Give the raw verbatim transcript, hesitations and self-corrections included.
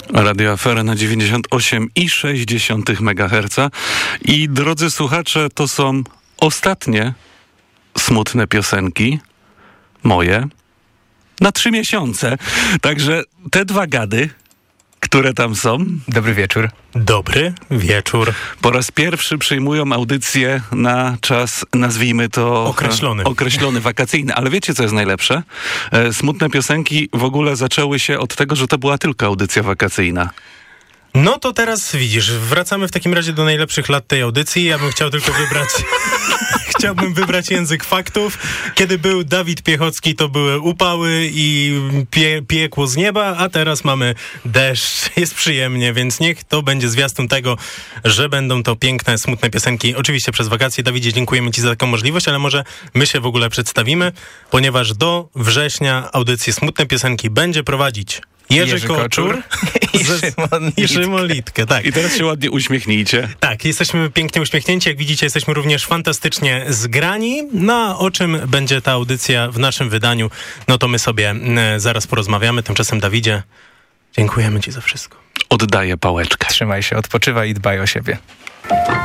Radio Afera na dziewięćdziesiąt osiem i sześć dziesiątych megaherca. I drodzy słuchacze, to są ostatnie smutne piosenki moje na trzy miesiące. Także te dwa gady, które tam są... Dobry wieczór. Dobry wieczór. Po raz pierwszy przyjmują audycję na czas, nazwijmy to... Określony. Określony, wakacyjny. Ale wiecie, co jest najlepsze? E, smutne piosenki w ogóle zaczęły się od tego, że to była tylko audycja wakacyjna. No to teraz widzisz, wracamy w takim razie do najlepszych lat tej audycji. Ja bym chciał tylko wybrać... Chciałbym wybrać język faktów. Kiedy był Dawid Piechocki, to były upały i pie, piekło z nieba, a teraz mamy deszcz. Jest przyjemnie, więc niech to będzie zwiastun tego, że będą to piękne, smutne piosenki. Oczywiście przez wakacje. Dawidzie, dziękujemy Ci za taką możliwość, ale może my się w ogóle przedstawimy, ponieważ do września audycję Smutne Piosenki będzie prowadzić Jerzy, Jerzy Koczur, Koczur i Szymon i Szymon Litkę. Tak. I teraz się ładnie uśmiechnijcie. Tak, jesteśmy pięknie uśmiechnięci. Jak widzicie, jesteśmy również fantastycznie zgrani. No a o czym będzie ta audycja w naszym wydaniu, no to my sobie e, zaraz porozmawiamy. Tymczasem, Dawidzie, dziękujemy Ci za wszystko. Oddaję pałeczkę. Trzymaj się, odpoczywaj i dbaj o siebie.